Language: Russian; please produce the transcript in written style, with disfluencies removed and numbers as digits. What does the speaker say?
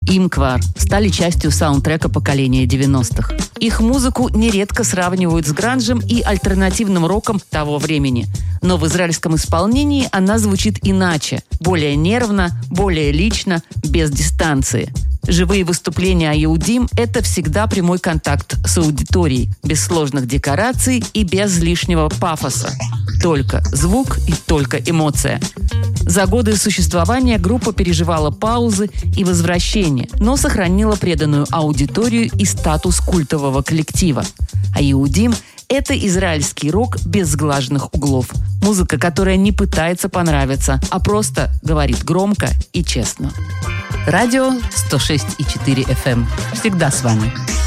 Имквар стали частью саундтрека поколения 90-х. Их музыку нередко сравнивают с гранжем и альтернативным роком того времени. Но в израильском исполнении она звучит иначе. Более нервно, более лично, без дистанции. Живые выступления Аиудим – это всегда прямой контакт с аудиторией, без сложных декораций и без лишнего пафоса. Только звук и только эмоция. За годы существования группа переживала паузы и возвращения, но сохранила преданную аудиторию и статус культового коллектива. Аиудим – это израильский рок без сглаженных углов. Музыка, которая не пытается понравиться, а просто говорит громко и честно. Радио 106,4 FM. Всегда с вами.